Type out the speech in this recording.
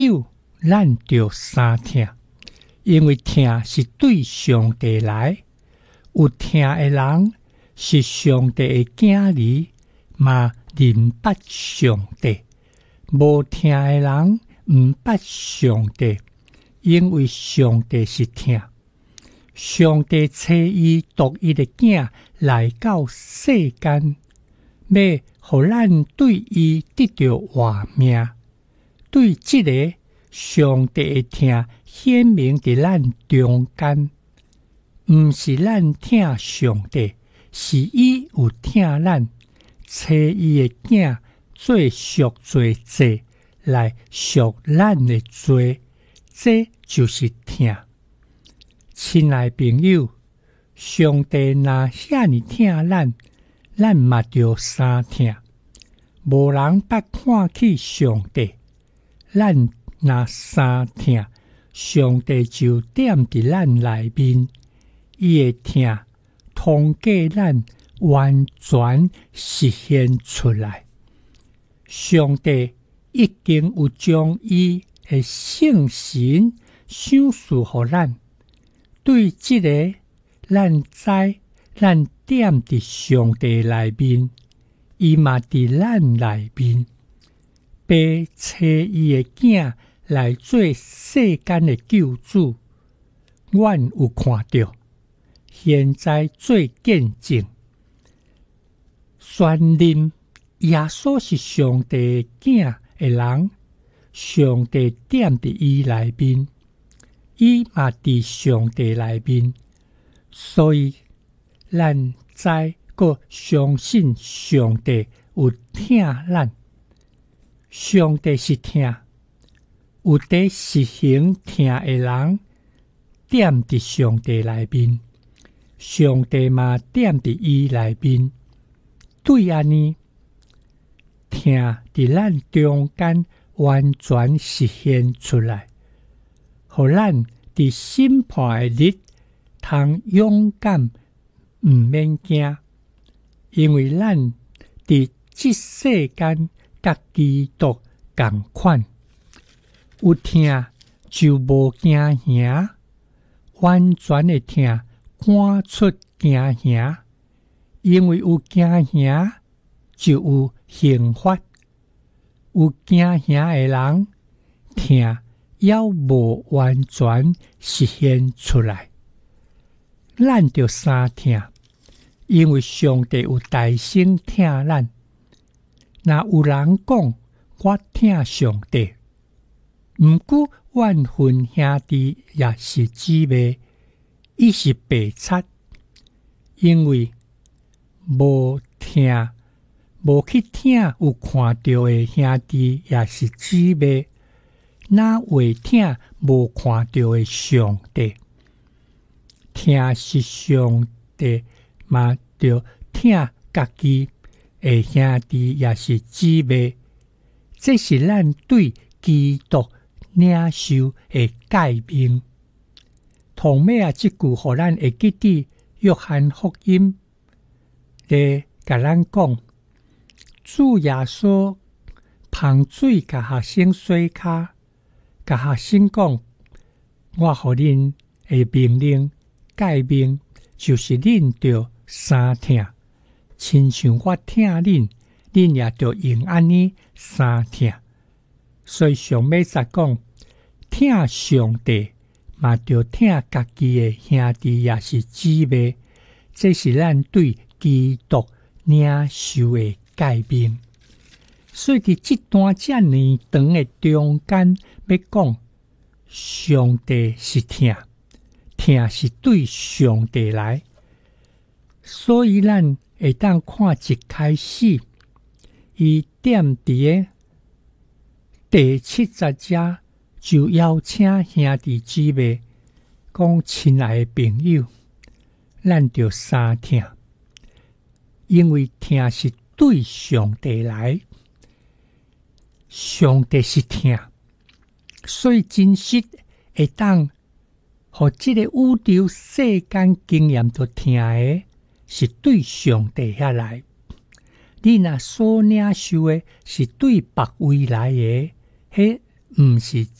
友，咱着三听，因为听是对上帝来，有听的人是上帝的囝儿，嘛认捌上帝；无听的人毋捌上帝，因为上帝是听。上帝找伊独一的囝来到世间，要互咱对伊得到活命。对这个上帝的听显明伫咱中间，毋是咱听上帝，是伊有听咱，找伊的囝做赎罪祭来赎咱的罪，这就是听。亲爱朋友，上帝若遐尼听咱，咱嘛着三听。无人捌看去上帝，咱若三听，上帝就踮伫咱内面，伊的听通过咱完全实现出来。上帝已经有将伊的圣神赏赐予咱。对这个，咱知，咱踮伫上帝内面，伊嘛伫咱内面，爸找伊的囝来做世间的救主。阮有看到，现在做见证，宣认耶稣是上帝囝的人，上帝踮伫伊内面。伊嘛伫上帝内面，所以咱知阁相信上帝有听咱。上帝是听，有伫实行听的人，踮伫上帝内面，上帝嘛踮伫伊内面。对安尼，听伫咱中间完全实现出来。互咱伫审判的日，通勇敢，毋免惊，因为咱伫即世间甲基督共款，有听就无惊吓，完全的听赶出惊吓，因为有惊吓就有刑罚，有惊吓的人听。也无完全实现出来，咱着三听，因为上帝有大声听咱。若有人讲我听上帝，毋过怨恨兄弟也是姊妹，伊是白贼，因为无听，无去听有看到的兄弟也是姊妹。哪会听无看到的上帝？听是上帝，嘛着听家己的兄弟也是姊妹。这是咱对基督领袖的诫命。同尾即句，互咱会记得约翰福音咧，甲咱讲，主耶稣捧水甲学生洗骹。甲学生讲，我互恁的命令诫命，就是恁着三听，亲像我听恁，恁也着用安尼三听。所以上尾则讲，听上帝，嘛着听家己的兄弟也是姊妹，这是咱对基督领袖的诫命。所以伫这段遮尼长的中间，要讲上帝是听，听是对上帝来。所以咱会当看一开始，伊踮伫第70节就邀请兄弟姊妹讲：亲爱的朋友，咱着三听，因为听是对上帝来。上帝是听，所以真实会当互这个宇宙世间经验都听的，是对上帝遐来。你若所领受的是对别位来的，迄毋是